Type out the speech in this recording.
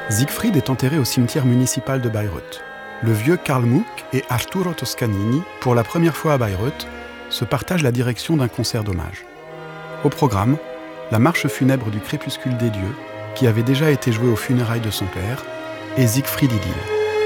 Siegfried est enterré au cimetière municipal de Bayreuth. Le vieux Karl Muck et Arturo Toscanini, pour la première fois à Bayreuth, se partagent la direction d'un concert d'hommage. Au programme, la marche funèbre du crépuscule des dieux, qui avait déjà été jouée aux funérailles de son père, et Siegfried Idyll.